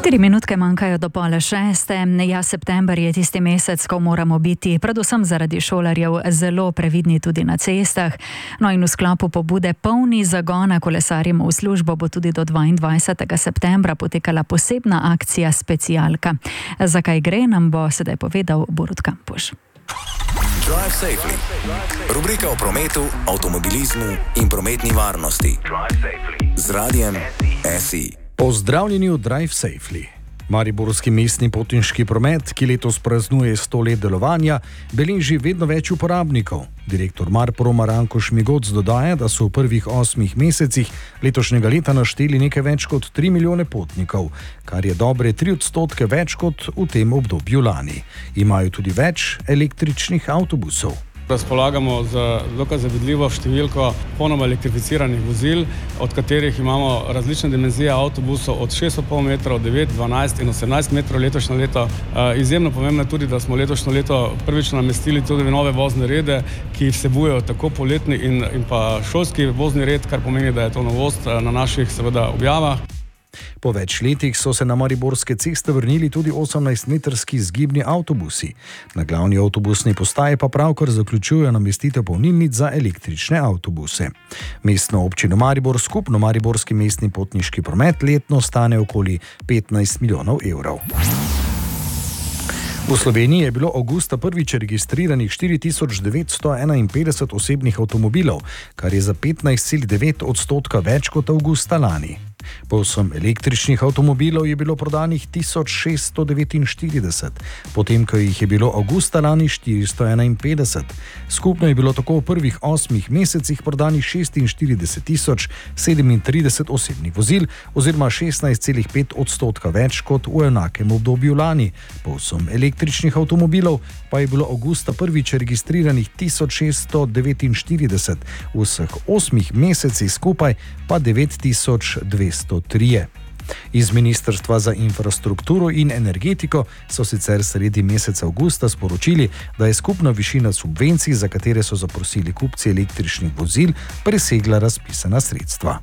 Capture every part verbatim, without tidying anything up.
Štiri minutke manjkajo do pol šeste. Ja, september je tisti mesec, ko moramo biti, predvsem zaradi šolarjev, zelo previdni tudi na cestah. No in v sklopu pobude Polni zagona kolesarimo v službo bo tudi do dvaindvajsetega septembra potekala posebna akcija Specialka. Zakaj gre, nam bo sedaj povedal Borut Kampuš. Drive safely. Rubrika o prometu, avtomobilizmu in prometni varnosti. Z radijem S I. Pozdravljeni v Drive Safely. Mariborski mestni potniški promet, ki letos praznuje sto let delovanja, beleži vedno več uporabnikov. Direktor Marproma Ranko Šmigoc dodaja, da so v prvih osmih mesecih letošnjega leta našteli nekaj več kot tri milijone potnikov, kar je dobre tri odstotke več kot v tem obdobju lani. Imajo tudi več električnih avtobusov. Razpolagamo z dokaj zavidljivo številko ponoma elektrificiranih vozil, od katerih imamo različne dimenzije avtobusov od šest in pol metrov, devet, dvanajst in osemnajst metrov letošnje leto. Izjemno pomembno je tudi, da smo letošnje leto prvič namestili tudi nove vozne rede, ki vsebujejo tako poletni in, in pa šolski vozni red, kar pomeni, da je to novost na naših seveda objavah. Po več letih so se na mariborske ceste vrnili tudi osemnajstmetrski zgibni avtobusi. Na glavni avtobusni postaji pa pravkar zaključujejo namestitev polnilnic za električne avtobuse. Mestno občino Maribor, skupno mariborski mestni potniški promet letno stane okoli petnajst milijonov evrov. V Sloveniji je bilo avgusta prvič registriranih štiri tisoč devetsto enainpetdeset osebnih avtomobilov, kar je za petnajst celih devet odstotka več kot avgusta lani. Povsem električnih avtomobilov je bilo prodanih tisoč šeststo devetinštirideset, potem ko jih je bilo avgusta lani štiristo enainpetdeset. Skupno je bilo tako v prvih osmih mesecih prodanih šestinštirideset tisoč sedemintrideset osebnih vozil oziroma šestnajst celih pet odstotka več kot v enakem obdobju lani. Povsem električnih avtomobilov pa je bilo avgusta prvič registriranih tisoč šeststo devetinštirideset, v vseh osmih mesecih skupaj pa devet tisoč dvesto tri. Iz Ministrstva za infrastrukturo in energetiko so sicer sredi meseca avgusta sporočili, da je skupna višina subvencij, za katere so zaprosili kupci električnih vozil, presegla razpisana sredstva.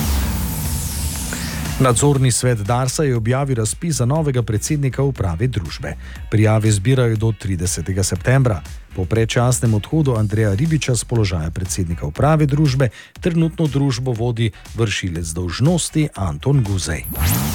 Nadzorni svet Darsa je objavil razpis za novega predsednika uprave družbe. Prijave zbirajo do tridesetega septembra. Po predčasnem odhodu Andreja Ribiča z položaja predsednika uprave družbe trenutno družbo vodi vršilec dolžnosti Anton Guzej.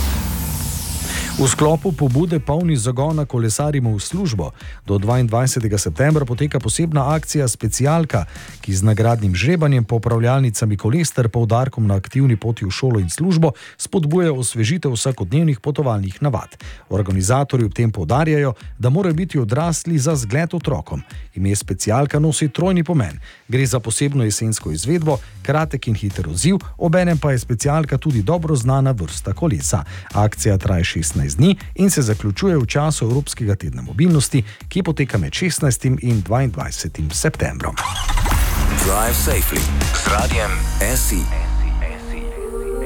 V sklopu pobude Polni zagona kolesarimo v službo do dvaindvajsetega septembra poteka posebna akcija Specialka, ki z nagradnim žrebanjem, popravljalnicami koles ter poudarkom na aktivni poti v šolo in službo spodbuja osvežitev vsakodnevnih potovalnih navad. Organizatorji ob tem poudarjajo, da morajo biti odrasli za zgled otrokom. Ime Specialka nosi trojni pomen. Gre za posebno jesensko izvedbo, kratek in hiter odziv, obenem pa je Specialka tudi dobro znana vrsta kolesa. Akcija traja šestnajst dni in se zaključuje v času Evropskega tedna mobilnosti, ki poteka med šestnajstim in dvaindvajsetim septembrom. Drive safely. Z radijem S I.